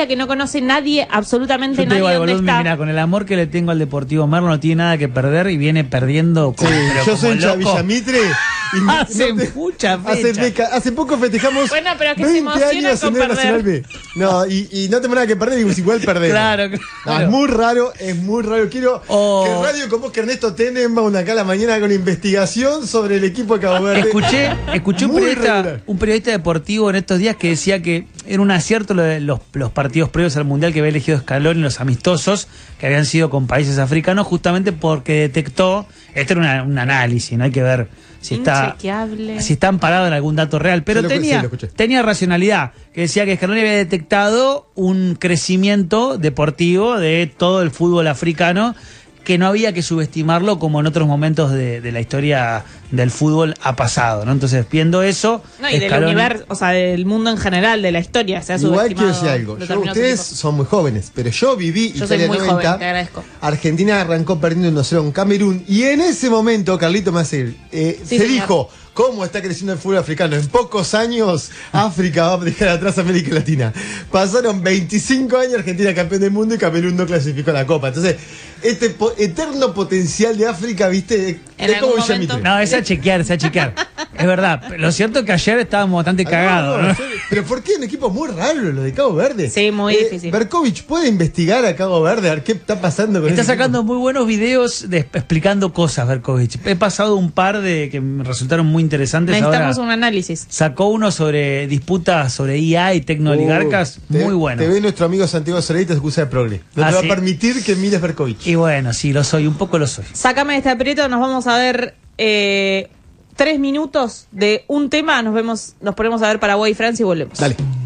isla que no conoce nadie, absolutamente Yo te digo nadie algo, dónde Ludmi, está. mirá, con el amor que le tengo al Deportivo Merlo no tiene nada que perder y viene perdiendo Sí, pero yo como soy hincha de loco. Villamitre. Y Hace mucha fecha. hace poco festejamos Bueno, pero que se 20 emociona años con en el Nacional perder. B. No, y no tengo nada que perder, y igual perdemos. Claro, No, claro. es muy raro. Quiero que Radio con vos, que Ernesto Tenenbaum acá a la mañana con investigación sobre el equipo de Cabo Verde. Escuché Muy regular. un periodista deportivo en estos días que decía que era un acierto lo de los partidos previos al Mundial que había elegido Scaloni, los amistosos que habían sido con países africanos, justamente porque detectó, esto era un análisis, no hay que ver si está amparado en algún dato real, pero Sí, lo escuché. tenía racionalidad, que decía que Scaloni había detectado un crecimiento deportivo de todo el fútbol africano, que no había que subestimarlo como en otros momentos de la historia del fútbol ha pasado, ¿no? Entonces, viendo eso, No, y del Scaloni- universo, o sea, del mundo en general, de la historia, se ha Igual quiero subestimado decir algo. determinados Ustedes equipos. son muy jóvenes, pero yo viví Yo soy Italia muy 90. joven, te agradezco. Argentina arrancó perdiendo 1-0 en Camerún. Y en ese momento, Carlito me hace ir, se señor. dijo: ¿cómo está creciendo el fútbol africano? En pocos años, África va a dejar atrás a América Latina. Pasaron 25 años, Argentina campeón del mundo y Camerún no clasificó a la Copa. Entonces, este eterno potencial de África, ¿viste? En Es como algún Villamitre. momento- No, es a chequear. Es verdad. Lo cierto es que ayer estábamos bastante cagados, ¿no? Pero ¿por qué un equipo muy raro lo de Cabo Verde? Sí, muy difícil. Berkovich puede investigar a Cabo Verde a ver qué está pasando con Está ese sacando equipo? muy buenos videos explicando cosas, Berkovich. He pasado un par de que me resultaron muy interesantes. Necesitamos Ahora un análisis. sacó uno sobre disputas sobre IA y tecnooligarcas, muy bueno. Te ve nuestro amigo Santiago Soleil y te acusa de progre. No Ah, te va ¿sí? a permitir que mires Berkovich. Y bueno, sí, lo soy, un poco lo soy. Sácame de este aprieto, nos vamos a ver 3 minutos de un tema, nos ponemos a ver Paraguay y Francia y volvemos. Dale.